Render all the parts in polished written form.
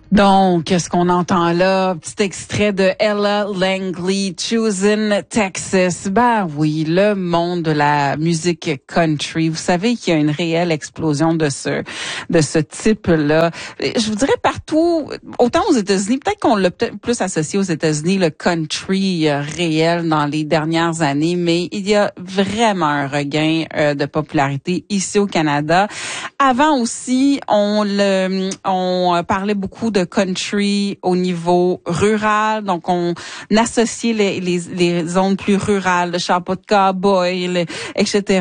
Donc, ce qu'on entend là, petit extrait de Ella Langley, Choosing Texas. Ben oui, le monde de la musique country. Vous savez qu'il y a une réelle explosion de ce type-là. Je vous dirais partout, autant aux États-Unis, peut-être qu'on l'a peut-être plus associé aux États-Unis, le country réel dans les dernières années, mais il y a vraiment un regain de popularité ici au Canada. Avant aussi, on parlait beaucoup de country au niveau rural, donc on associait les zones plus rurales, le chapeau de cowboy, etc.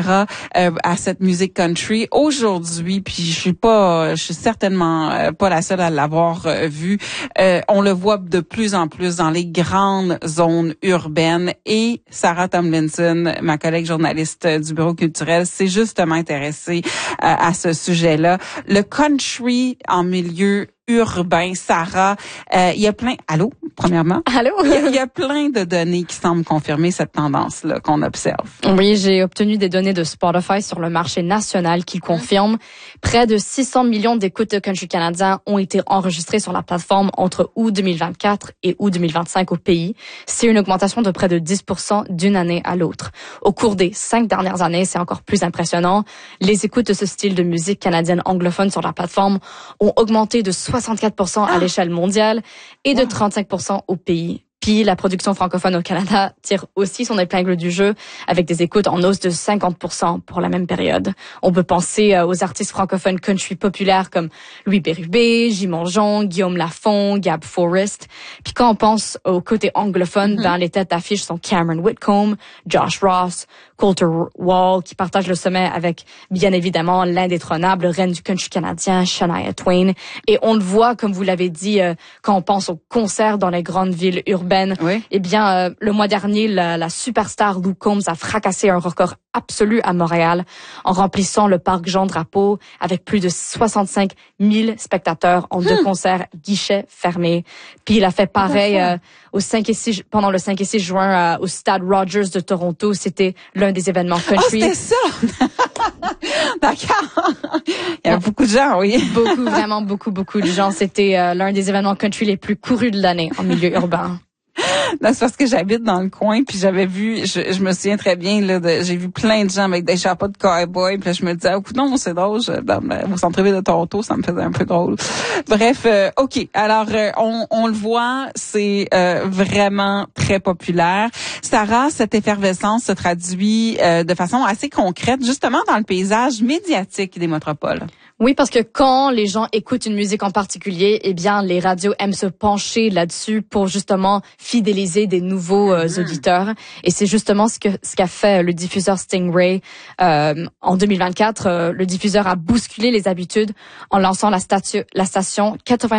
À cette musique country. Aujourd'hui, puis je suis certainement pas la seule à l'avoir vu. On le voit de plus en plus dans les grandes zones urbaines. Et Sarah Tomlinson, ma collègue journaliste du Bureau culturel, s'est justement intéressée à ce sujet-là. Le country en milieu urbain, Sarah, il y a plein... Allô, premièrement? Allô? Il y a plein de données qui semblent confirmer cette tendance-là qu'on observe. Oui, j'ai obtenu des données de Spotify sur le marché national qui confirment près de 600 millions d'écoutes de country canadien ont été enregistrées sur la plateforme entre août 2024 et août 2025 au pays. C'est une augmentation de près de 10% d'une année à l'autre. Au cours des 5 dernières années, c'est encore plus impressionnant. Les écoutes de ce style de musique canadienne anglophone sur la plateforme ont augmenté de 64% à l'échelle mondiale et de 35% au pays. Puis la production francophone au Canada tire aussi son épingle du jeu avec des écoutes en hausse de 50% pour la même période. On peut penser aux artistes francophones country populaires comme Louis Bérubé, J. Mongeon, Guillaume Lafont, Gab Forrest. Puis quand on pense au côté anglophone, les têtes d'affiche sont Cameron Whitcomb, Josh Ross, Colter Wall, qui partage le sommet avec, bien évidemment, l'indétrônable reine du country canadien, Shania Twain. Et on le voit, comme vous l'avez dit, quand on pense aux concerts dans les grandes villes urbaines. Oui. Eh bien, le mois dernier, la superstar Luke Combs a fracassé un record absolu à Montréal en remplissant le parc Jean-Drapeau avec plus de 65 000 spectateurs en 2 concerts guichets fermés. Puis il a fait pareil pendant le 5 et 6 juin au Stade Rogers de Toronto. C'était l'un des événements country. Oh, c'était ça! D'accord. Il y a beaucoup de gens, oui. Vraiment beaucoup de gens. C'était l'un des événements country les plus courus de l'année en milieu urbain. Non, c'est parce que j'habite dans le coin, puis j'avais vu, je me souviens très bien, là, j'ai vu plein de gens avec des chapeaux de cowboy, puis là, je me disais, oh, non, c'est drôle, au centre-ville de Toronto, ça me faisait un peu drôle. Bref, OK. Alors, on le voit, c'est vraiment très populaire. Sarah, cette effervescence se traduit de façon assez concrète, justement, dans le paysage médiatique des métropoles. Oui, parce que quand les gens écoutent une musique en particulier, eh bien, les radios aiment se pencher là-dessus pour justement fidéliser des nouveaux auditeurs. Et c'est justement ce qu'a fait le diffuseur Stingray en 2024. Le diffuseur a bousculé les habitudes en lançant la station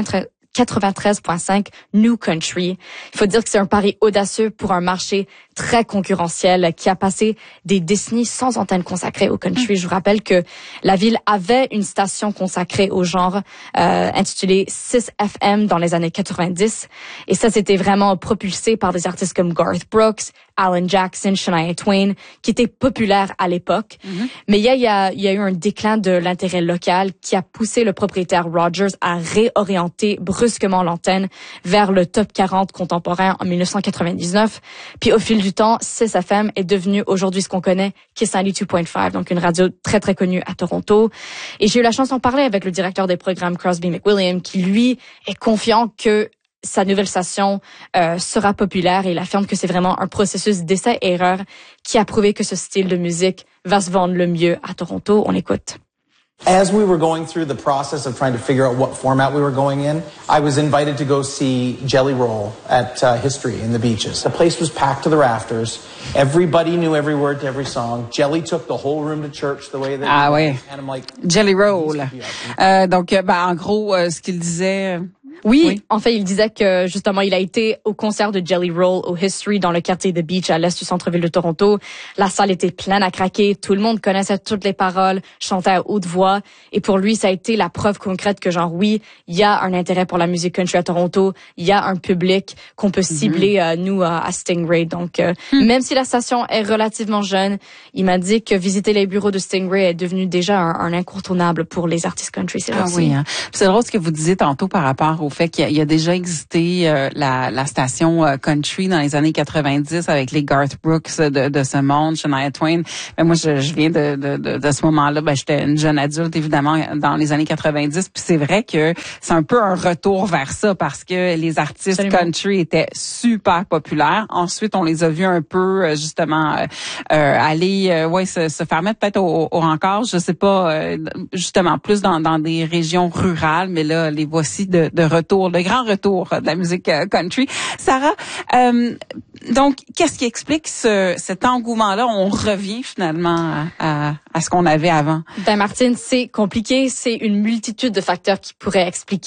93.5 New Country. Il faut dire que c'est un pari audacieux pour un marché très concurrentiel qui a passé des décennies sans antenne consacrée au country. Je vous rappelle que la ville avait une station consacrée au genre intitulée 6FM dans les années 90 et ça c'était vraiment propulsé par des artistes comme Garth Brooks, Alan Jackson, Shania Twain qui étaient populaires à l'époque. Mais il y a eu un déclin de l'intérêt local qui a poussé le propriétaire Rogers à réorienter brusquement l'antenne vers le top 40 contemporain en 1999. Puis au fil du temps, 6FM est devenu aujourd'hui ce qu'on connaît, Kiss 92.5, donc une radio très très connue à Toronto. Et j'ai eu la chance d'en parler avec le directeur des programmes Crosby McWilliams, qui lui est confiant que sa nouvelle station sera populaire et il affirme que c'est vraiment un processus d'essai-erreur qui a prouvé que ce style de musique va se vendre le mieux à Toronto. On écoute. As we were going through the process of trying to figure out what format we were going in, I was invited to go see Jelly Roll at History in the Beaches. The place was packed to the rafters. Everybody knew every word to every song. Jelly took the whole room to church the way that he went. Oui. And I'm like, Jelly Roll. Donc, en gros, ce qu'il disait... Oui, en fait, il disait que justement, il a été au concert de Jelly Roll au History dans le quartier de Beach à l'est du centre-ville de Toronto. La salle était pleine à craquer, tout le monde connaissait toutes les paroles, chantait à haute voix. Et pour lui, ça a été la preuve concrète que genre oui, il y a un intérêt pour la musique country à Toronto, il y a un public qu'on peut cibler nous à Stingray. Donc même si la station est relativement jeune, il m'a dit que visiter les bureaux de Stingray est devenu déjà un incontournable pour les artistes country. Oui, hein. C'est drôle ce que vous disiez tantôt par rapport au fait qu'il y a déjà existé la station country dans les années 90 avec les Garth Brooks de ce monde, Shania Twain. Ben moi, je viens de ce moment-là. Ben j'étais une jeune adulte évidemment dans les années 90. Puis c'est vrai que c'est un peu un retour vers ça parce que les artistes country étaient super populaires. Ensuite, on les a vus un peu justement aller se faire mettre peut-être au rencard, je sais pas, justement plus dans des régions rurales, mais là les voici de retour, le grand retour de la musique country. Sarah, donc qu'est-ce qui explique cet engouement-là? On revient finalement à ce qu'on avait avant. Ben Martine, c'est compliqué, c'est une multitude de facteurs qui peut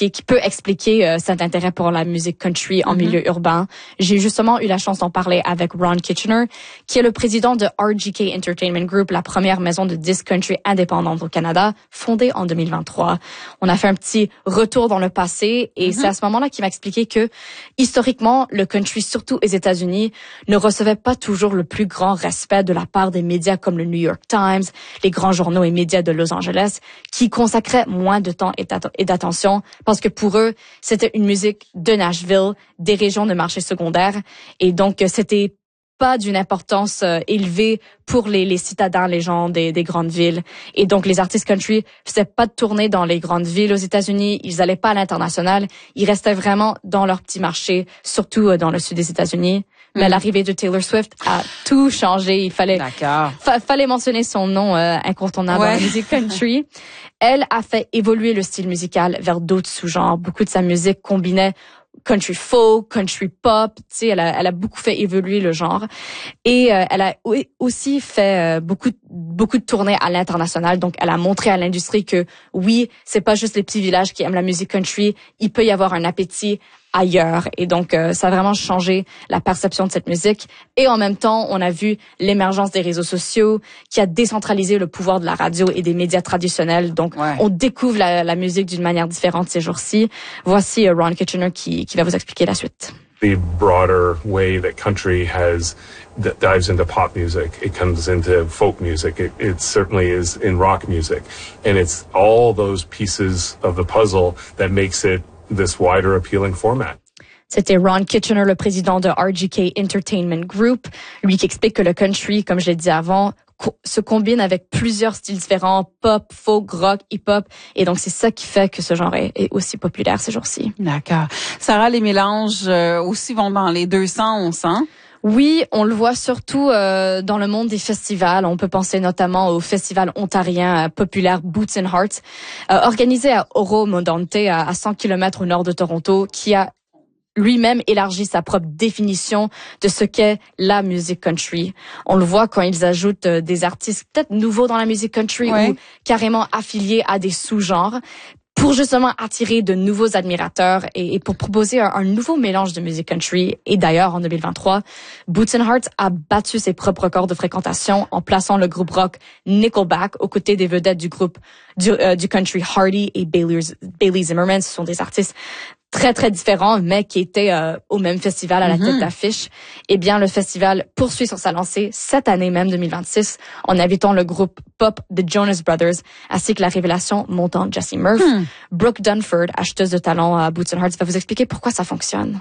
expliquer cet intérêt pour la musique country en milieu urbain. J'ai justement eu la chance d'en parler avec Ron Kitchener, qui est le président de RGK Entertainment Group, la première maison de disques country indépendante au Canada, fondée en 2023. On a fait un petit retour dans le passé et c'est à ce moment-là qu'il m'a expliqué que, historiquement, le country, surtout aux États-Unis, ne recevait pas toujours le plus grand respect de la part des médias comme le New York Times, les grands journaux et médias de Los Angeles, qui consacraient moins de temps et d'attention parce que pour eux, c'était une musique de Nashville, des régions de marché secondaire et donc c'était pas d'une importance élevée pour les citadins, les gens des grandes villes. Et donc, les artistes country faisaient pas de tournée dans les grandes villes aux États-Unis. Ils allaient pas à l'international. Ils restaient vraiment dans leur petit marché, surtout dans le sud des États-Unis. Mais l'arrivée de Taylor Swift a tout changé. Il fallait mentionner son nom incontournable dans la musique country. Elle a fait évoluer le style musical vers d'autres sous-genres. Beaucoup de sa musique combinait country folk, country pop, tu sais, elle a beaucoup fait évoluer le genre et elle a aussi fait beaucoup de tournées à l'international. Donc elle a montré à l'industrie que oui, c'est pas juste les petits villages qui aiment la musique country, il peut y avoir un appétit ailleurs et donc ça a vraiment changé la perception de cette musique et en même temps on a vu l'émergence des réseaux sociaux qui a décentralisé le pouvoir de la radio et des médias traditionnels donc on découvre la musique d'une manière différente ces jours-ci. Voici Ron Kitchener qui va vous expliquer la suite. The broader way that country that dives into pop music, it comes into folk music, it certainly is in rock music, and it's all those pieces of the puzzle that makes it this wider appealing format. C'était Ron Kitchener, le président de RGK Entertainment Group, lui qui explique que le country, comme je l'ai dit avant, se combine avec plusieurs styles différents, pop, folk, rock, hip-hop, et donc c'est ça qui fait que ce genre est aussi populaire ces jours-ci. D'accord. Sarah, les mélanges aussi vont dans les deux sens, hein? Oui, on le voit surtout dans le monde des festivals. On peut penser notamment au festival ontarien populaire Boots and Hearts, organisé à Oro-Mondonte, à 100 km au nord de Toronto, qui a lui-même élargi sa propre définition de ce qu'est la musique country. On le voit quand ils ajoutent des artistes peut-être nouveaux dans la musique country ou carrément affiliés à des sous-genres, pour justement attirer de nouveaux admirateurs et pour proposer un nouveau mélange de musique country. Et d'ailleurs, en 2023, Boots and Hearts a battu ses propres records de fréquentation en plaçant le groupe rock Nickelback aux côtés des vedettes du groupe du country Hardy et Bailey Zimmerman. Ce sont des artistes très, très différents, mais qui étaient au même festival à la tête d'affiche. Eh bien, le festival poursuit sur sa lancée cette année même, 2026, en invitant le groupe pop The Jonas Brothers, ainsi que la révélation montante Jessie Murph. Brooke Dunford, acheteuse de talons à Boots and Hearts, va vous expliquer pourquoi ça fonctionne.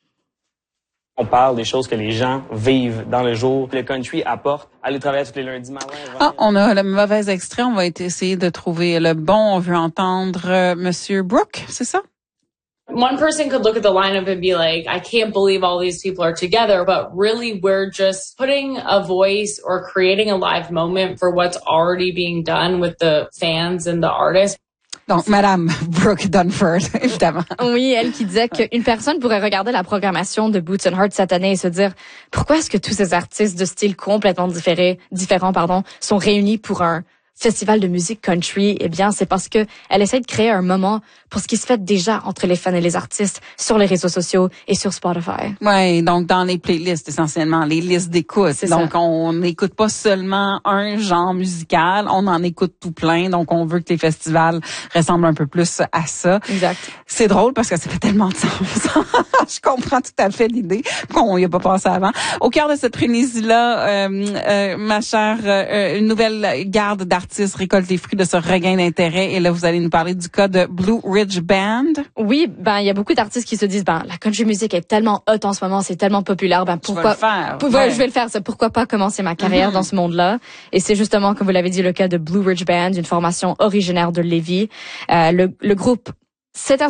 On parle des choses que les gens vivent dans le jour. Le country apporte aller travailler tous les lundis matin. On a le mauvais extrait. On va essayer de trouver le bon. On veut entendre Monsieur Brooke, c'est ça? One person could look at the lineup and be like, I can't believe all these people are together, but really we're just putting a voice or creating a live moment for what's already being done with the fans and the artists. Donc, Madame Brooke Dunford, évidemment. Oui, elle qui disait qu'une personne pourrait regarder la programmation de Boots and Hearts cette année et se dire pourquoi est-ce que tous ces artistes de styles complètement différents, sont réunis pour un festival de musique country. Eh bien, c'est parce que elle essaie de créer un moment pour ce qui se fait déjà entre les fans et les artistes sur les réseaux sociaux et sur Spotify. Ouais, donc dans les playlists essentiellement, les listes d'écoute. Donc on n'écoute pas seulement un genre musical, on en écoute tout plein. Donc on veut que les festivals ressemblent un peu plus à ça. Exact. C'est drôle parce que ça fait tellement de sens. Je comprends tout à fait l'idée qu'on y a pas pensé avant. Au cœur de cette frénésie-là, ma chère, une nouvelle garde d'artistes artistes récoltent les fruits de ce regain d'intérêt. Et là, vous allez nous parler du cas de Blue Ridge Band. Oui, il y a beaucoup d'artistes qui se disent, la country music est tellement hot en ce moment, c'est tellement populaire, pourquoi je vais le faire, pourquoi pas commencer ma carrière dans ce monde-là? Et c'est justement, comme vous l'avez dit, le cas de Blue Ridge Band, une formation originaire de Lévis. Le groupe